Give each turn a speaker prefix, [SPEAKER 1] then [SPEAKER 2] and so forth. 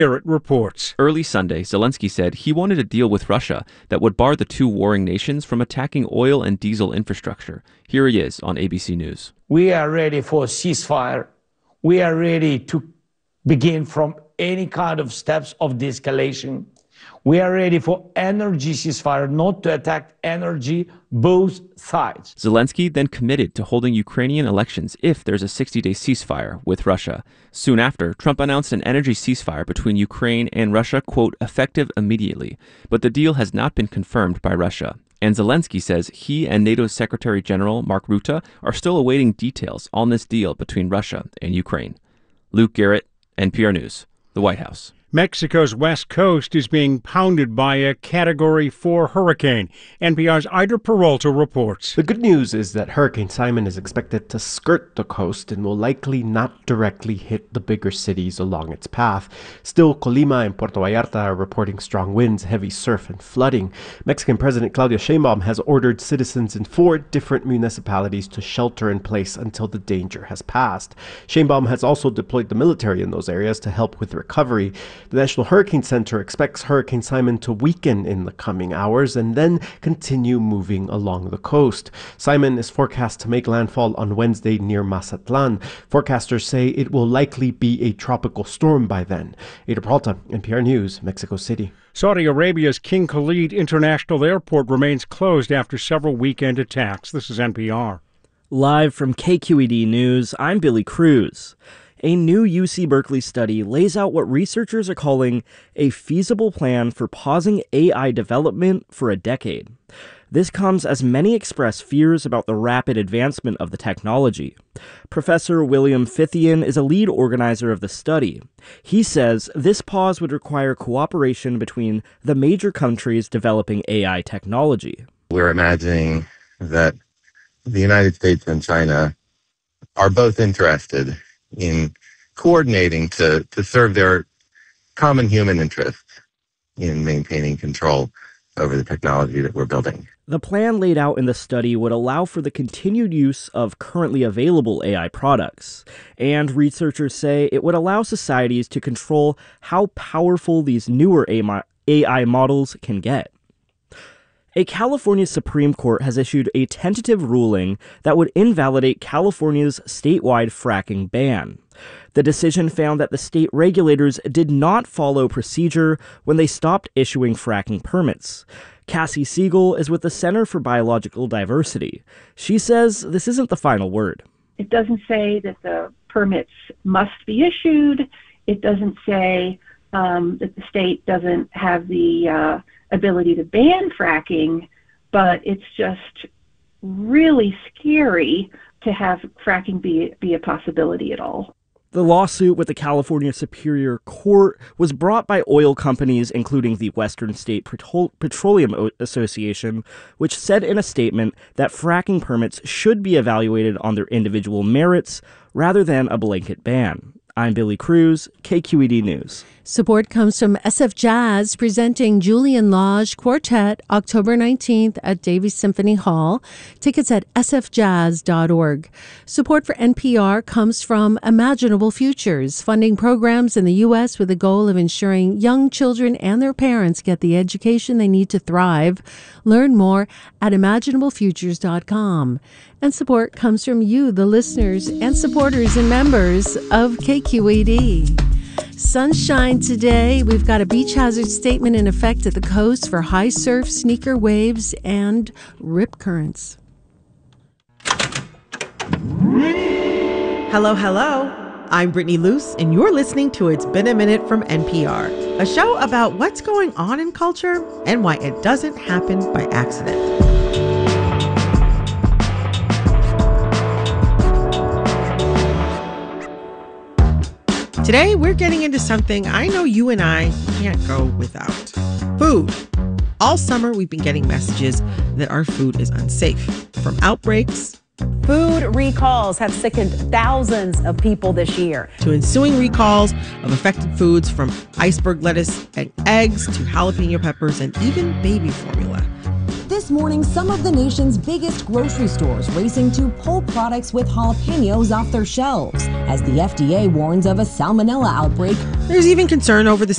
[SPEAKER 1] Garrett reports.
[SPEAKER 2] Early Sunday, Zelensky said he wanted a deal with Russia that would bar the two warring nations from attacking oil and diesel infrastructure. Here he is on ABC News.
[SPEAKER 3] We are ready for a ceasefire. We are ready to begin from any kind of steps of de-escalation. We are ready for energy ceasefire, not to attack energy, both sides.
[SPEAKER 2] Zelensky then committed to holding Ukrainian elections if there's a 60-day ceasefire with Russia. Soon after, Trump announced an energy ceasefire between Ukraine and Russia, quote, effective immediately. But the deal has not been confirmed by Russia. And Zelensky says he and NATO's Secretary General Mark Rutte are still awaiting details on this deal between Russia and Ukraine. Luke Garrett, NPR News, the White House.
[SPEAKER 1] Mexico's west coast is being pounded by a Category 4 hurricane. NPR's Ida Peralta reports.
[SPEAKER 4] The good news is that Hurricane Simon is expected to skirt the coast and will likely not directly hit the bigger cities along its path. Still, Colima and Puerto Vallarta are reporting strong winds, heavy surf, and flooding. Mexican President Claudia Sheinbaum has ordered citizens in 4 different municipalities to shelter in place until the danger has passed. Sheinbaum has also deployed the military in those areas to help with recovery. The National Hurricane Center expects Hurricane Simon to weaken in the coming hours and then continue moving along the coast. Simon is forecast to make landfall on Wednesday near Mazatlan. Forecasters say it will likely be a tropical storm by then. Ada Peralta, NPR News, Mexico City.
[SPEAKER 1] Saudi Arabia's King Khalid International Airport remains closed after several weekend attacks. This is NPR.
[SPEAKER 5] Live from KQED News, I'm Billy Cruz. A new UC Berkeley study lays out what researchers are calling a feasible plan for pausing AI development for a decade. This comes as many express fears about the rapid advancement of the technology. Professor William Fithian is a lead organizer of the study. He says this pause would require cooperation between the major countries developing AI technology.
[SPEAKER 6] We're imagining that the United States and China are both interested in coordinating to serve their common human interests in maintaining control over the technology that we're building.
[SPEAKER 5] The plan laid out in the study would allow for the continued use of currently available AI products, and researchers say it would allow societies to control how powerful these newer AI models can get. A California Supreme Court has issued a tentative ruling that would invalidate California's statewide fracking ban. The decision found that the state regulators did not follow procedure when they stopped issuing fracking permits. Cassie Siegel is with the Center for Biological Diversity. She says this isn't the final word.
[SPEAKER 7] It doesn't say that the permits must be issued. It doesn't say that the state doesn't have the ability to ban fracking, but it's just really scary to have fracking be a possibility at all.
[SPEAKER 5] The lawsuit with the California Superior Court was brought by oil companies, including the Western State Petroleum Association, which said in a statement that fracking permits should be evaluated on their individual merits rather than a blanket ban. I'm Billy Cruz, KQED News.
[SPEAKER 8] Support comes from SF Jazz presenting Julian Lage Quartet October 19th at Davies Symphony Hall. Tickets at sfjazz.org. Support for NPR comes from Imaginable Futures, funding programs in the U.S. with the goal of ensuring young children and their parents get the education they need to thrive. Learn more at imaginablefutures.com. And support comes from you, the listeners and supporters and members of KQED. Sunshine today. We've got a beach hazard statement in effect at the coast for high surf, sneaker waves, and rip currents.
[SPEAKER 9] Hello, hello. I'm Brittany Luce, and you're listening to It's Been a Minute from NPR, a show about what's going on in culture and why it doesn't happen by accident. Today, we're getting into something I know you and I can't go without. Food. All summer, we've been getting messages that our food is unsafe. From outbreaks,
[SPEAKER 10] food recalls have sickened thousands of people this year,
[SPEAKER 9] to ensuing recalls of affected foods from iceberg lettuce and eggs to jalapeno peppers and even baby formula.
[SPEAKER 11] this morning some of the nation's biggest grocery stores racing to pull products with jalapenos off their shelves as the FDA warns of a salmonella outbreak.
[SPEAKER 9] There's even concern over the